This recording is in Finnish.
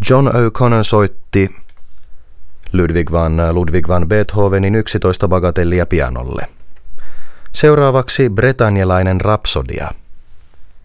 John O'Connor soitti Ludwig van Beethovenin 11 bagatellia pianolle. Seuraavaksi britannialainen rapsodia.